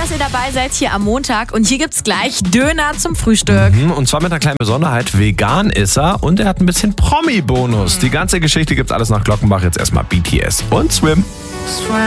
dass ihr dabei seid hier am Montag. Und hier gibt's gleich Döner zum Frühstück. Und zwar mit einer kleinen Besonderheit. Vegan ist er und er hat ein bisschen Promi-Bonus. Die ganze Geschichte gibt's alles nach Glockenbach. Jetzt erstmal BTS und Swim.